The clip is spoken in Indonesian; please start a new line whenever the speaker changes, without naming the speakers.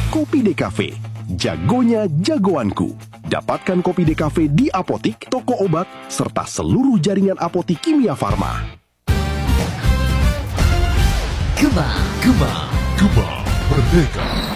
Kopi DKV, jagonya jagoanku. Dapatkan Kopi DKV di apotik, toko obat, serta seluruh jaringan apotik Kimia Farma.
Gema Merdeka.